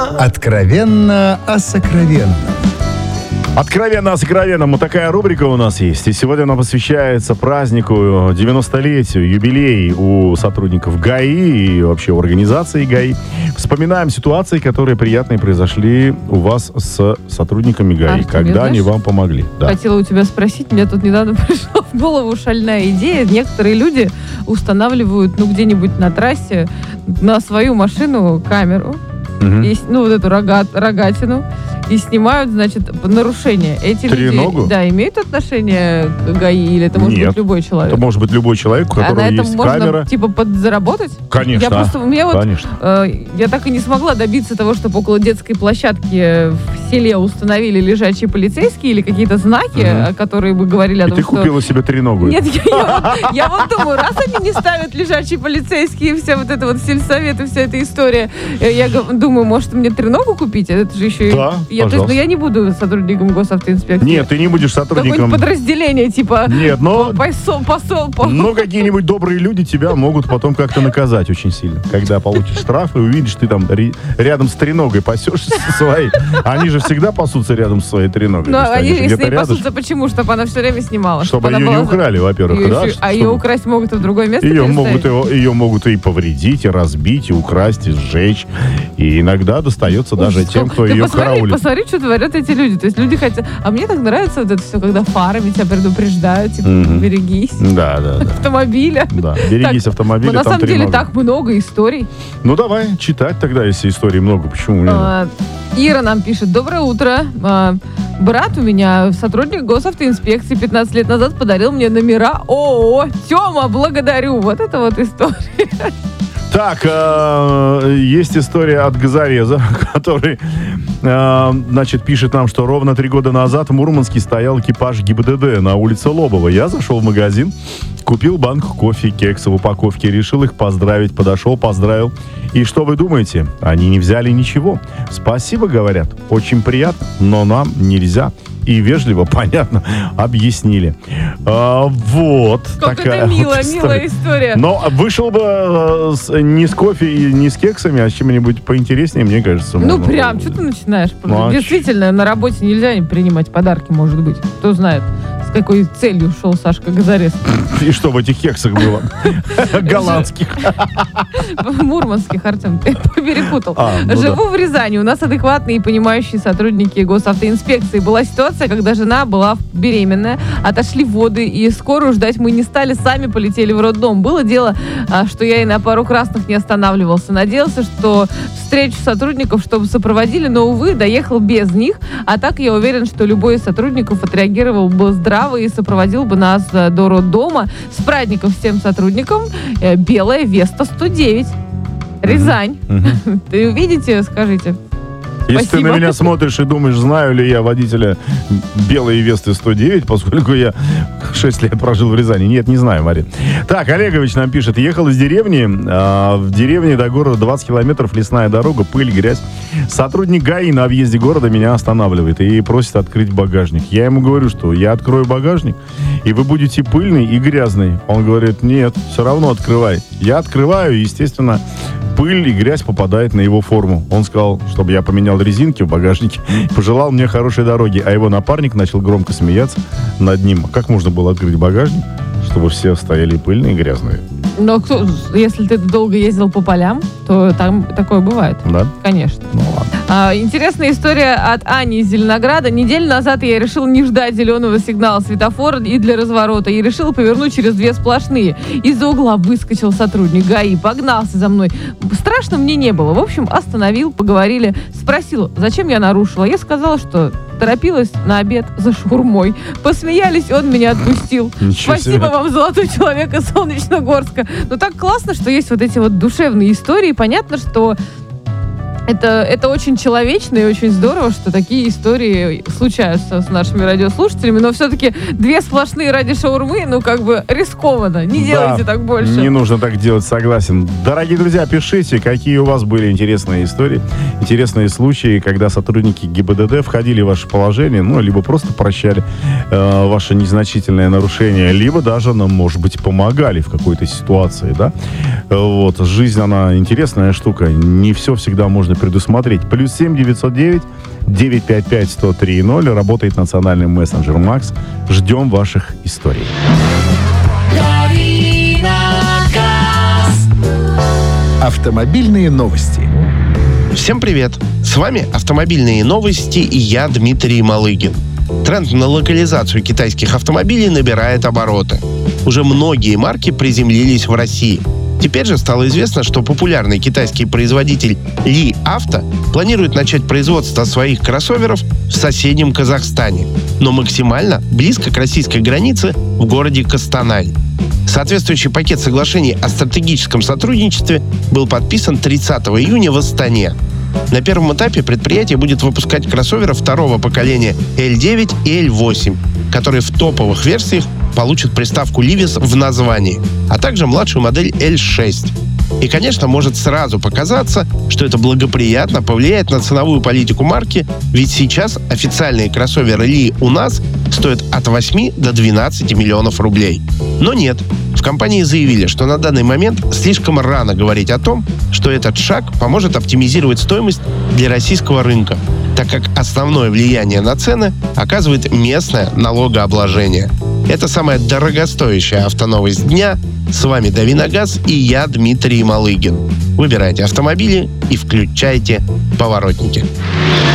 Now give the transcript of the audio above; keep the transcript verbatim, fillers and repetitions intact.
Откровенно о сокровенном. Откровенно о сокровенном. Вот такая рубрика у нас есть. И сегодня она посвящается празднику, девяностолетию, юбилей у сотрудников ГАИ и вообще у организации ГАИ. Вспоминаем ситуации, которые приятные произошли у вас с сотрудниками ГАИ, Артем, когда знаешь, они вам помогли. Да. Хотела у тебя спросить, мне тут недавно пришла в голову шальная идея. Некоторые люди устанавливают, ну, где-нибудь на трассе на свою машину камеру, Угу. и, ну, вот эту рога, рогатину, и снимают, значит, нарушения. Эти Треногу? люди, да, имеют отношение к ГАИ, или это может Нет. быть любой человек? Это может быть любой человек, у А которого на этом есть можно, камера. типа, подзаработать? Конечно, Я просто, у меня вот, конечно. э, я так и не смогла добиться того, чтобы около детской площадки в селе установили лежачие полицейские или какие-то знаки, Мгм. которые бы говорили о И том, ты что... купила себе треногу. Нет, я, я вот, я вот думаю, раз они не ставят лежачие полицейские, вся вот эта вот сельсовет и вся эта история, э, я г- думаю, может, мне треногу купить? Это же еще... и- Да, я, то есть, ну, я не буду сотрудником госавтоинспекции. Нет, ты не будешь Какое-нибудь сотрудником. подразделение, типа... Нет, но... Посол, посол, по- Но какие-нибудь добрые люди тебя могут потом как-то наказать очень сильно. Когда получишь штраф и увидишь, ты там ри- рядом с треногой пасешься со своей. Они же всегда пасутся рядом с своей треногой. Ну, То есть они, же если где-то и рядышком. пасутся, почему? Чтобы она все время снимала. Чтобы она ее не была- украли, во-первых, Ее да? еще- А чтобы- ее украсть могут и в другое место Ее переставить? могут, его- ее могут и повредить, и разбить, и украсть, и сжечь. И иногда достается даже Ужас, тем, как- кто Ты ее посмотри, караулит. посмотри, что творят эти люди. То есть люди хотят... А мне так нравится вот это все, когда фарами тебя предупреждают, типа, Мгм. берегись. Да, да, да. Автомобиля. Да, берегись Так, автомобиля, Ну, на там самом деле, тренога. так много историй. Ну, давай читать тогда, если историй много. Почему нет? А, Ира нам пишет. Доброе утро. А, Брат у меня, сотрудник госавтоинспекции, пятнадцать лет назад подарил мне номера ООО. Тёма, благодарю. Вот это вот история. Так, э, есть история от газореза, который, э, значит, пишет нам, что ровно три года назад в Мурманске стоял экипаж ГИБДД на улице Лобова. Я зашел в магазин, купил банку кофе и кексы в упаковке, решил их поздравить, подошел, поздравил. И что вы думаете? Они не взяли ничего. Спасибо, говорят, очень приятно, но нам нельзя. И вежливо, понятно, объяснили. А, вот. Как такая это милая, вот история. милая история. Но вышел бы э, с- не с кофе и не с кексами, а с чем-нибудь поинтереснее, мне кажется. Ну, можно прям, было. что ты начинаешь? Ну, а Действительно, на работе нельзя принимать подарки, может быть. Кто знает, с какой целью шел Сашка Газорез. И что в этих кексах было? Голландских. Мурманских, Артем, ты перепутал. А, ну Живу в Рязани. У нас адекватные и понимающие сотрудники госавтоинспекции. Была ситуация, когда жена была беременная, отошли воды, и скорую ждать мы не стали, сами полетели в роддом. Было дело, а, что я и на пару красных не останавливался. Надеялся, что встречу сотрудников, чтобы сопроводили, но, увы, доехал без них. А так я уверен, что любой из сотрудников отреагировал бы здраво и сопроводил бы нас э, до роддома. С праздником всем сотрудникам. Э, Белая Веста сто девять. Рязань. Мгм. Ты увидите, скажите. Если ты на Спасибо. меня смотришь и думаешь, знаю ли я водителя белой Весты сто девять, поскольку я шесть лет прожил в Рязани. Нет, не знаю, Марин. Так, Олегович нам пишет. Ехал из деревни. а, в деревне до города двадцать километров, лесная дорога, пыль, грязь. Сотрудник ГАИ на въезде города меня останавливает и просит открыть багажник. Я ему говорю, что я открою багажник, и вы будете пыльный и грязный. Он говорит, нет, все равно открывай. Я открываю, и, естественно, пыль и грязь попадает на его форму. Он сказал, чтобы я поменял резинки в багажнике, пожелал мне хорошей дороги, а его напарник начал громко смеяться над ним. Как можно было открыть багажник, чтобы все стояли пыльные и грязные? Но кто, если ты долго ездил по полям, то там такое бывает. Да? Конечно. Ну ладно. А, интересная история от Ани из Зеленограда. Неделю назад я решил не ждать зеленого сигнала светофора и для разворота. И решил повернуть через две сплошные. Из-за угла выскочил сотрудник ГАИ, погнался за мной. Страшно мне не было. В общем, остановил, поговорили. Спросил, зачем я нарушила. Я сказала, что торопилась на обед за шаурмой. Посмеялись, он меня отпустил. Ничего Спасибо себе. вам, золотой человек из Солнечногорска. Ну так классно, что есть вот эти вот душевные истории. Понятно, что это, это очень человечно и очень здорово, что такие истории случаются с нашими радиослушателями, но все-таки две сплошные ради шаурмы, ну как бы рискованно. Не делайте Да, так больше. Не нужно так делать, согласен. Дорогие друзья, пишите, какие у вас были интересные истории, интересные случаи, когда сотрудники ГИБДД входили в ваше положение, ну, либо просто прощали э, ваше незначительное нарушение, либо даже нам, может быть, помогали в какой-то ситуации, да. Э, Вот, жизнь, она интересная штука, не все всегда можно предусмотреть. Плюс семь девятьсот девять девятьсот пятьдесят пять сто три ноль. Работает национальный мессенджер Макс. Ждем ваших историй. Автомобильные новости. Всем привет! С вами «Автомобильные новости» и я, Дмитрий Малыгин. Тренд на локализацию китайских автомобилей набирает обороты. Уже многие марки приземлились в России. Теперь же стало известно, что популярный китайский производитель Ли Авто планирует начать производство своих кроссоверов в соседнем Казахстане, но максимально близко к российской границе в городе Костанай. Соответствующий пакет соглашений о стратегическом сотрудничестве был подписан тридцатого июня в Астане. На первом этапе предприятие будет выпускать кроссоверы второго поколения эл девять и эл восемь, которые в топовых версиях получат приставку Livis в названии, а также младшую модель эл шесть. И, конечно, может сразу показаться, что это благоприятно повлияет на ценовую политику марки, ведь сейчас официальные кроссоверы Ли у нас стоят от восьми до двенадцати миллионов рублей. Но нет. В компании заявили, что на данный момент слишком рано говорить о том, что этот шаг поможет оптимизировать стоимость для российского рынка, так как основное влияние на цены оказывает местное налогообложение. Это самая дорогостоящая автоновость дня. С вами Дави на газ и я, Дмитрий Малыгин. Выбирайте автомобили и включайте поворотники.